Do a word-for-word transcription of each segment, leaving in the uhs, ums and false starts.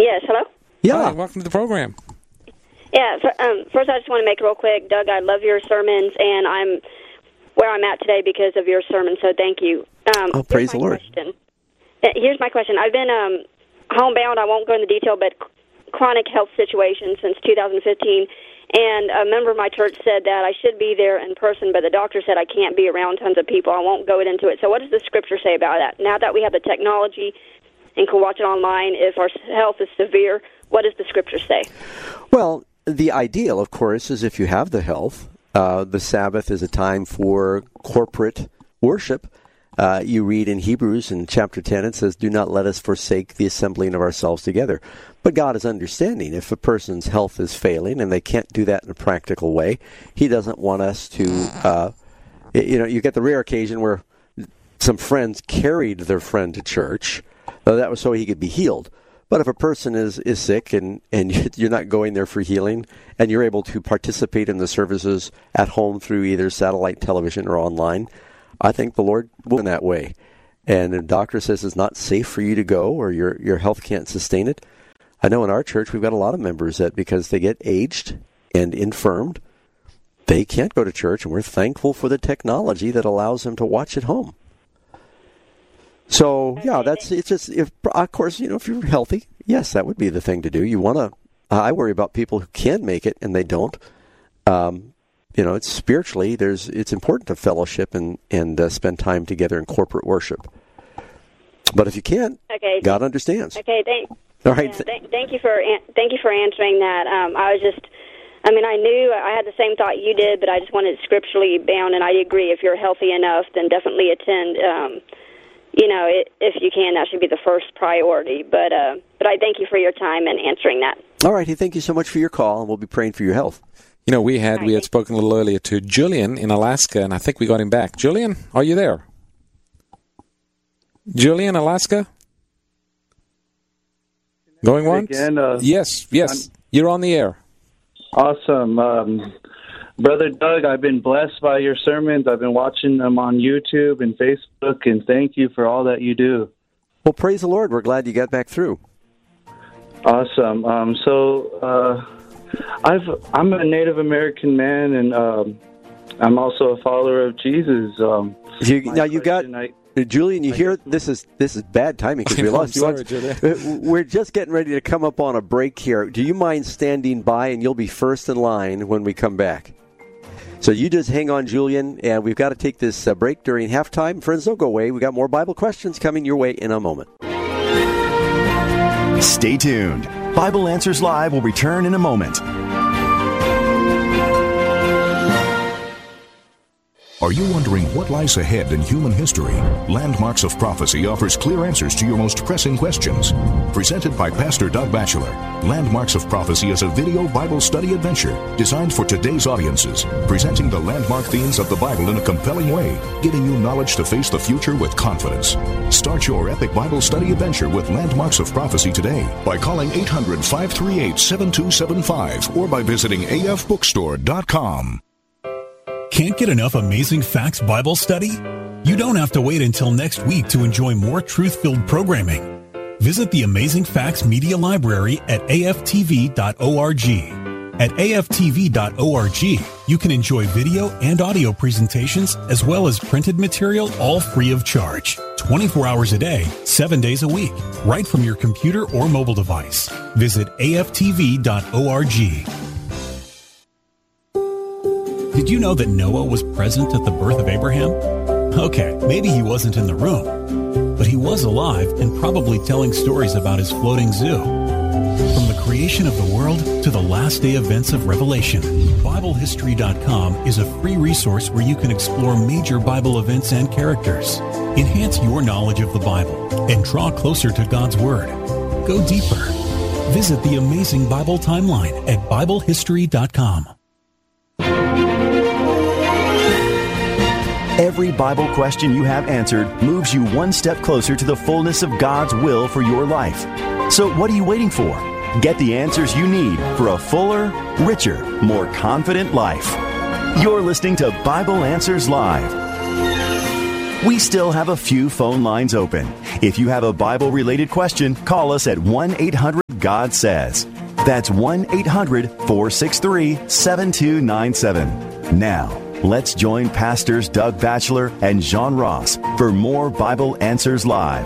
Yes, hello? Yeah. Hi, welcome to the program. Yeah, for, um, first I just want to make it real quick. Doug, I love your sermons, and I'm where I'm at today because of your sermon, so thank you. Um, oh, praise the Lord. Question. Here's my question. I've been um, homebound, I won't go into detail, but chronic health situation since two thousand fifteen, and a member of my church said that I should be there in person, but the doctor said I can't be around tons of people. I won't go into it. So what does the Scripture say about that? Now that we have the technology and can watch it online, if our health is severe, what does the Scripture say? Well, the ideal, of course, is if you have the health, uh, the Sabbath is a time for corporate worship. Uh, you read in Hebrews in chapter ten, it says, do not let us forsake the assembling of ourselves together. But God is understanding. If a person's health is failing and they can't do that in a practical way, He doesn't want us to, uh, you know, you get the rare occasion where some friends carried their friend to church. Though that was so he could be healed. But if a person is, is sick and, and you're not going there for healing, and you're able to participate in the services at home through either satellite television or online, I think the Lord will in that way. And if the doctor says it's not safe for you to go or your, your health can't sustain it, I know in our church we've got a lot of members that because they get aged and infirmed, they can't go to church, and we're thankful for the technology that allows them to watch at home. So, yeah, that's, it's just, if, of course, you know, if you're healthy, yes, that would be the thing to do. You want to, uh, I worry about people who can make it and they don't. Um, you know, it's spiritually, there's, it's important to fellowship and, and uh, spend time together in corporate worship. But if you can't, okay, God understands. Okay, thank, All right. yeah, th- thank you for, an- thank you for answering that. Um, I was just, I mean, I knew I had the same thought you did, but I just wanted it scripturally bound, and I agree. If you're healthy enough, then definitely attend. Um, You know, it, if you can, that should be the first priority. But uh, but I thank you for your time and answering that. All right. Thank you so much for your call, and we'll be praying for your health. You know, we had we had spoken a little earlier to Julian in Alaska, and I think we got him back. Julian, are you there? Julian, Alaska? Going once? Again, uh, yes, yes. I'm, you're on the air. Awesome. Um, Brother Doug, I've been blessed by your sermons. I've been watching them on YouTube and Facebook, and thank you for all that you do. Well, praise the Lord. We're glad you got back through. Awesome. Um, so uh, I've, I'm a Native American man, and um, I'm also a follower of Jesus. Um, you, now, you got... I, Julian, you I hear this is this is bad timing because we lost you. We're just getting ready to come up on a break here. Do you mind standing by, and you'll be first in line when we come back? So you just hang on, Julian, and we've got to take this uh, break during halftime. Friends, don't go away. We've got more Bible questions coming your way in a moment. Stay tuned. Bible Answers Live will return in a moment. Are you wondering what lies ahead in human history? Landmarks of Prophecy offers clear answers to your most pressing questions. Presented by Pastor Doug Batchelor, Landmarks of Prophecy is a video Bible study adventure designed for today's audiences, presenting the landmark themes of the Bible in a compelling way, giving you knowledge to face the future with confidence. Start your epic Bible study adventure with Landmarks of Prophecy today by calling eight hundred, five three eight, seven two seven five or by visiting a f bookstore dot com. Can't get enough Amazing Facts Bible study? You don't have to wait until next week to enjoy more truth-filled programming. Visit the Amazing Facts Media Library at a f t v dot org. At a f t v dot org, you can enjoy video and audio presentations as well as printed material, all free of charge. twenty-four hours a day, seven days a week, right from your computer or mobile device. Visit a f t v dot org. Did you know that Noah was present at the birth of Abraham? Okay, maybe he wasn't in the room, but he was alive and probably telling stories about his floating zoo. From the creation of the world to the last day events of Revelation, Bible History dot com is a free resource where you can explore major Bible events and characters. Enhance your knowledge of the Bible and draw closer to God's Word. Go deeper. Visit the Amazing Bible Timeline at Bible History dot com. Every Bible question you have answered moves you one step closer to the fullness of God's will for your life. So what are you waiting for? Get the answers you need for a fuller, richer, more confident life. You're listening to Bible Answers Live. We still have a few phone lines open. If you have a Bible-related question, call us at one eight hundred God Says. That's one eight hundred four six three seven two nine seven. Now, let's join Pastors Doug Batchelor and John Ross for more Bible Answers Live.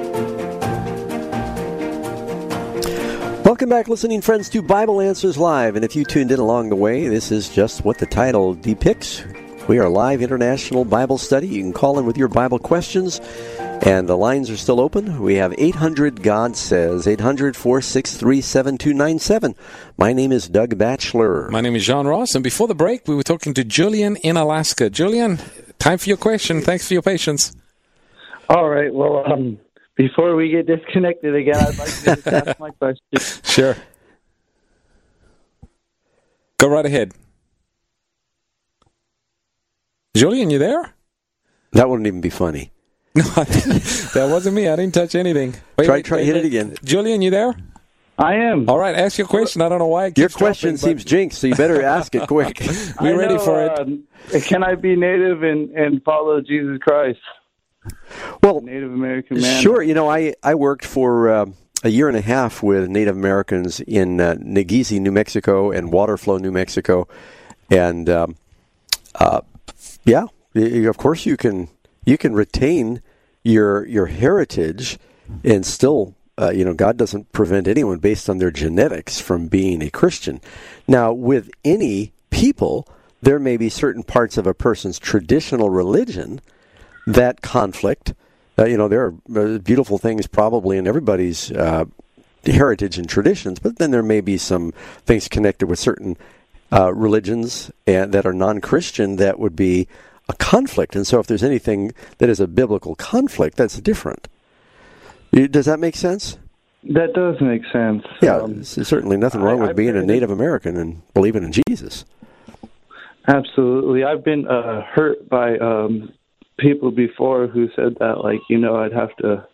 Welcome back, listening friends, to Bible Answers Live. And if you tuned in along the way, this is just what the title depicts. We are live international Bible study. You can call in with your Bible questions, and the lines are still open. We have eight hundred God Says, eight hundred four six three seven two nine seven. My name is Doug Batchelor. My name is John Ross, and before the break, we were talking to Julian in Alaska. Julian, time for your question. Thanks for your patience. All right. Well, um, before we get disconnected again, I'd like to just ask my question. Sure. Go right ahead. Julian, you there? That wouldn't even be funny. No, that wasn't me. I didn't touch anything. Wait, try wait, try wait, hit wait. it again. Julian, you there? I am. All right, ask your question. I don't know why it keeps Your question dropping, seems jinxed, so you better ask it quick. We're I ready know, for it. Uh, can I be Native and, and follow Jesus Christ? Well, Native American man. Sure. You know, I, I worked for uh, a year and a half with Native Americans in uh, Nagese, New Mexico, and Waterflow, New Mexico. And, um, uh, yeah, of course you can you can retain your your heritage and still, uh, you know, God doesn't prevent anyone based on their genetics from being a Christian. Now, with any people, there may be certain parts of a person's traditional religion that conflict. Uh, you know, there are beautiful things probably in everybody's uh, heritage and traditions, but then there may be some things connected with certain uh, religions and that are non-Christian that would be a conflict. And so if there's anything that is a biblical conflict, that's different. Does that make sense? That does make sense. Yeah, um, there's certainly nothing wrong I, with being a been, Native American and believing in Jesus. Absolutely. I've been uh, hurt by um, people before who said that, like, you know, I'd have to,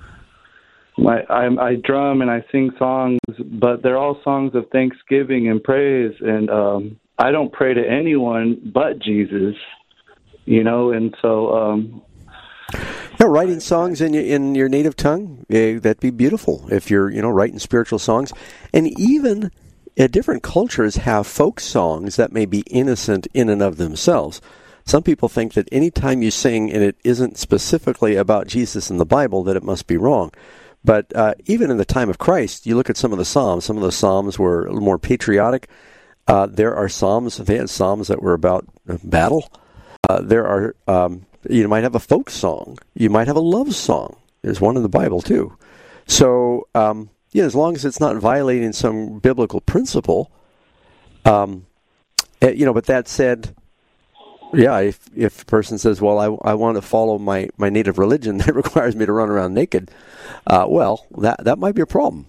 my, I, I drum and I sing songs, but they're all songs of thanksgiving and praise, and um, I don't pray to anyone but Jesus. You know, and so... Um, yeah, writing songs in your, in your native tongue, eh, that'd be beautiful if you're, you know, writing spiritual songs. And even uh, different cultures have folk songs that may be innocent in and of themselves. Some people think that any time you sing and it isn't specifically about Jesus in the Bible, that it must be wrong. But uh, even in the time of Christ, you look at some of the Psalms. Some of the Psalms were a little more patriotic. Uh, there are Psalms, they had Psalms that were about uh, battle. Uh, there are, um, you might have a folk song. You might have a love song. There's one in the Bible, too. So, um, yeah, as long as it's not violating some biblical principle, um, you know, but that said, yeah, if if a person says, well, I, I want to follow my, my native religion that requires me to run around naked, uh, well, that, that might be a problem.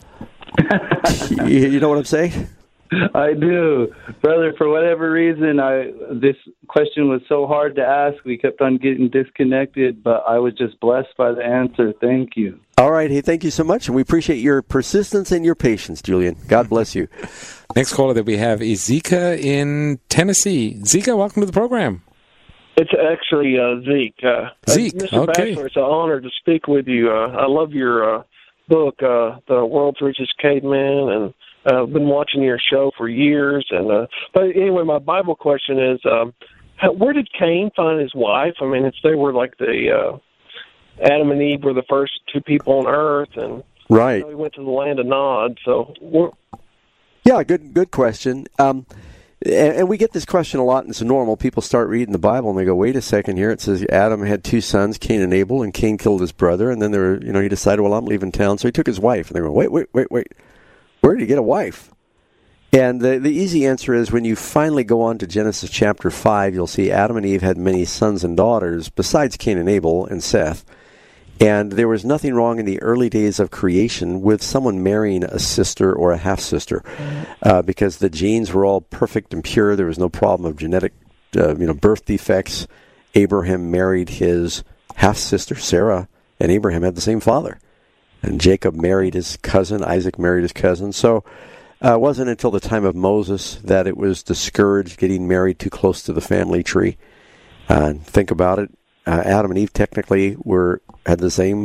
you, you know what I'm saying? I do. Brother, for whatever reason, I this question was so hard to ask. We kept on getting disconnected, but I was just blessed by the answer. Thank you. All right. Hey, thank you so much. And we appreciate your persistence and your patience, Julian. God bless you. Next caller that we have is Zika in Tennessee. Zika, welcome to the program. It's actually uh, Zeke. Uh, Zeke, uh, Mister okay. Batchelor, it's an honor to speak with you. Uh, I love your uh, book, uh, The World's Richest Caveman, and uh, I've been watching your show for years. And uh, But anyway, my Bible question is, um, how, where did Cain find his wife? I mean, it's they were like the, uh, Adam and Eve were the first two people on earth, and right. you know, he went to the land of Nod, so... We're, Yeah, good good question. Um, and, and we get this question a lot, and it's normal. People start reading the Bible, and they go, wait a second here. It says Adam had two sons, Cain and Abel, and Cain killed his brother. And then they were, you know, he decided, well, I'm leaving town. So he took his wife. And they go, wait, wait, wait, wait. Where did he get a wife? And the, the easy answer is when you finally go on to Genesis chapter five, you'll see Adam and Eve had many sons and daughters besides Cain and Abel and Seth. And there was nothing wrong in the early days of creation with someone marrying a sister or a half-sister uh, because the genes were all perfect and pure. There was no problem of genetic uh, you know, birth defects. Abraham married his half-sister, Sarah, and Abraham had the same father. And Jacob married his cousin. Isaac married his cousin. So uh, it wasn't until the time of Moses that it was discouraged getting married too close to the family tree. Uh, think about it. Uh, Adam and Eve technically were had the same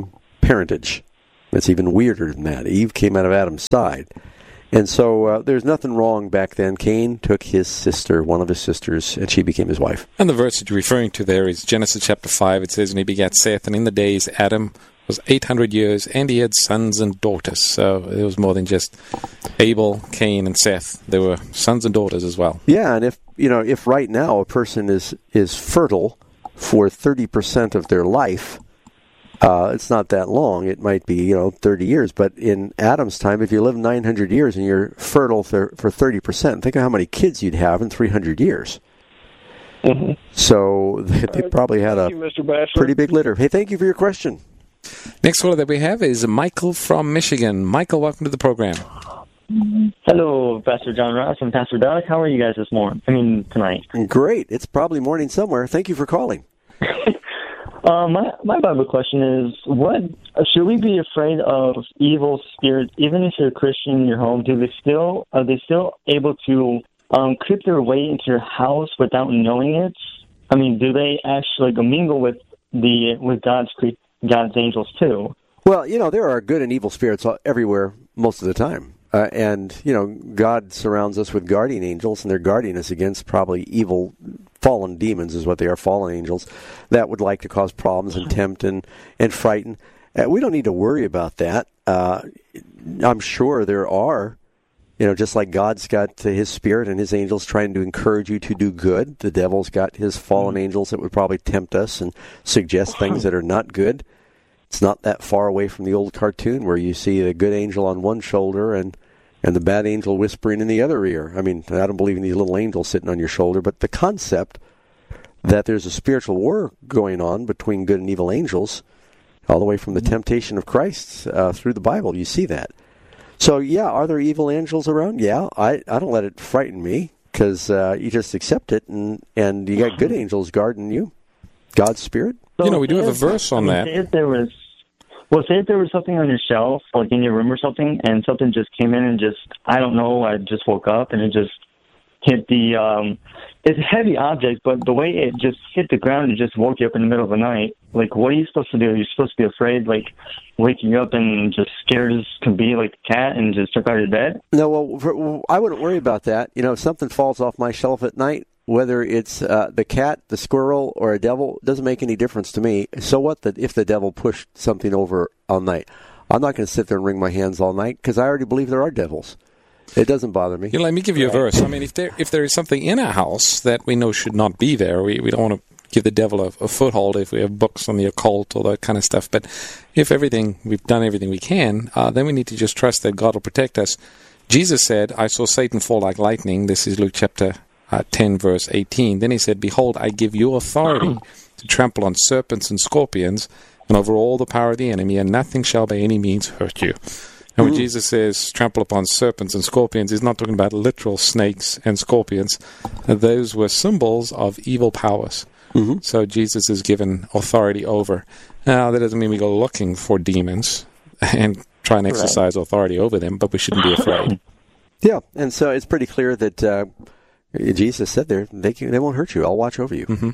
parentage. It's even weirder than that. Eve came out of Adam's side. And so uh, there's nothing wrong back then. Cain took his sister, one of his sisters, and she became his wife. And the verse that you're referring to there is Genesis chapter five. It says, and he begat Seth, and in the days Adam was eight hundred years, and he had sons and daughters. So it was more than just Abel, Cain, and Seth. There were sons and daughters as well. Yeah, and if you know, if right now a person is, is fertile for thirty percent of their life, Uh, it's not that long. It might be, you know, thirty years. But in Adam's time, if you live nine hundred years and you're fertile for, for thirty percent, think of how many kids you'd have in three hundred years. Mm-hmm. So they, they probably had a you, pretty big litter. Hey, thank you for your question. Next caller that we have is Michael from Michigan. Michael, welcome to the program. Hello, Pastor John Ross and Pastor Doug. How are you guys this morning? I mean, tonight. Great. It's probably morning somewhere. Thank you for calling. Uh, my my Bible question is: What should we be afraid of evil spirits? Even if you're a Christian in your home, do they still are they still able to um, creep their way into your house without knowing it? I mean, do they actually like, mingle with the with God's God's angels too? Well, you know, there are good and evil spirits everywhere most of the time. Uh, and, you know, God surrounds us with guardian angels, and they're guarding us against probably evil, fallen demons is what they are, fallen angels, that would like to cause problems and tempt and, and frighten. Uh, we don't need to worry about that. Uh, I'm sure there are, you know, just like God's got his spirit and his angels trying to encourage you to do good, the devil's got his fallen mm-hmm. angels that would probably tempt us and suggest things that are not good. It's not that far away from the old cartoon where you see the good angel on one shoulder and, and the bad angel whispering in the other ear. I mean, I don't believe in these little angels sitting on your shoulder, but the concept that there's a spiritual war going on between good and evil angels, all the way from the temptation of Christ uh, through the Bible, you see that. So, yeah, are there evil angels around? Yeah, I, I don't let it frighten me because uh, you just accept it, and, and you got good angels guarding you, God's Spirit. So you know, we do have a verse on I mean, that. Say if there was, well, say if there was something on your shelf, like in your room or something, and something just came in and just, I don't know, I just woke up and it just hit the, um, it's a heavy object, but the way it just hit the ground, it just woke you up in the middle of the night. Like, what are you supposed to do? You're supposed to be afraid, like, waking up and just scared as can be, like the cat, and just jump out of bed? No, well, for, I wouldn't worry about that. You know, if something falls off my shelf at night, whether it's uh, the cat, the squirrel, or a devil, doesn't make any difference to me. So what that if the devil pushed something over all night? I'm not going to sit there and wring my hands all night because I already believe there are devils. It doesn't bother me. You know, let me give you a verse. I mean, if there if there is something in our house that we know should not be there, we, we don't want to give the devil a, a foothold if we have books on the occult or that kind of stuff. But if everything, we've done everything we can, uh, then we need to just trust that God will protect us. Jesus said, I saw Satan fall like lightning. This is Luke chapter Uh, ten, verse eighteen. Then he said, Behold, I give you authority to trample on serpents and scorpions and over all the power of the enemy, and nothing shall by any means hurt you. And when mm. Jesus says trample upon serpents and scorpions, he's not talking about literal snakes and scorpions. Uh, those were symbols of evil powers. Mm-hmm. So Jesus is given authority over. Now, that doesn't mean we go looking for demons and try and exercise right. authority over them, but we shouldn't be afraid. Yeah, and so it's pretty clear that uh, Jesus said there, they can, they won't hurt you. I'll watch over you. Mm-hmm.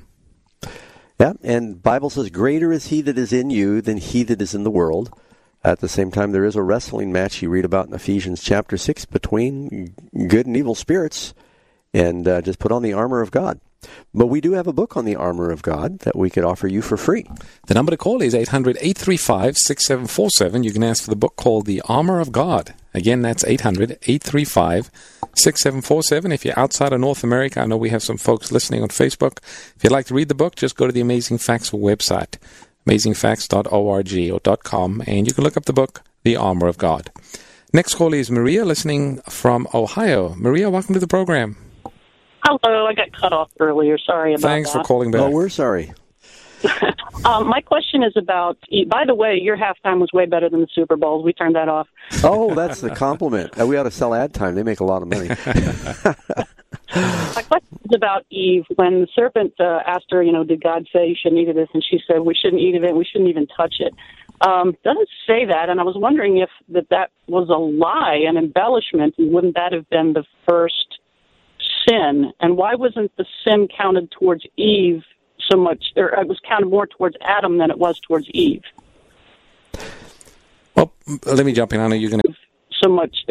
Yeah, and Bible says, greater is he that is in you than he that is in the world. At the same time, there is a wrestling match you read about in Ephesians chapter six between good and evil spirits, and uh, just put on the armor of God. But we do have a book on the armor of God that we could offer you for free. The number to call is eight hundred, eight three five, six seven four seven. You can ask for the book called The Armor of God. Again, that's eight hundred, eight three five, six seven four seven. If you're outside of North America, I know we have some folks listening on Facebook. If you'd like to read the book, just go to the Amazing Facts website, amazing facts dot org or .com, and you can look up the book, The Armor of God. Next call is Maria, listening from Ohio. Maria, welcome to the program. Hello, I got cut off earlier. Sorry about Thanks that. for calling back. Oh, we're sorry. um, my question is about, by the way, your halftime was way better than the Super Bowls. We turned that off. Oh, that's the compliment. Uh, we ought to sell ad time. They make a lot of money. My question is about Eve. When the serpent uh, asked her, you know, did God say you shouldn't eat of this? And she said, we shouldn't eat of it. We shouldn't even touch it. Um, doesn't say that, and I was wondering if that, that was a lie, an embellishment, and wouldn't that have been the first sin? And why wasn't the sin counted towards Eve so much, or it was counted more towards Adam than it was towards Eve? Well, let me jump in. I know you're going to... So much